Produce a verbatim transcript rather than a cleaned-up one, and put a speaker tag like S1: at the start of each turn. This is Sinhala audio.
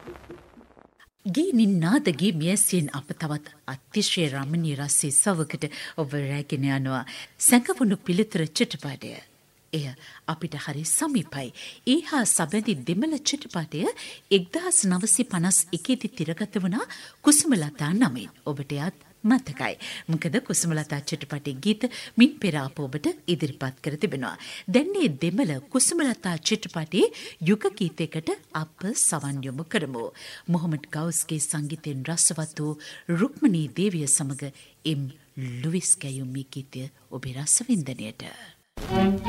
S1: ගේ නින්නාදගේ මියසියෙන් අප තවත් අතිශය රමණීය රසයේ සවකට ඔබ රැගෙන යනවා සැඟවුණු පිළිතුර චිත්‍රපටය. එය අපිට හරි සමීපයි. ඒ හා සබැඳි දෙමළ චිත්‍රපටය එක්දහස් නවසිය පනස් එකේ දී තිරගත වුණා කුසුමලතා නමින්. ඔබට එයත් මතකයි. මොකද කුසුමලතා චිත්‍රපටයේ ගීත මින් පෙර අප ඔබට ඉදිරිපත් කර තිබෙනවා. දැන් මේ දෙමළ කුසුමලතා චිත්‍රපටයේ යුග ගීතයකට අප සවන් යොමු කරමු. මොහමඩ් ගවුස්ගේ සංගීතයෙන් රසවත් වූ රුක්මනී දේවිය සමග එම් ලුයිස් ගැයුම් මේ ගීතය ඔබේ රසවින්දනයට.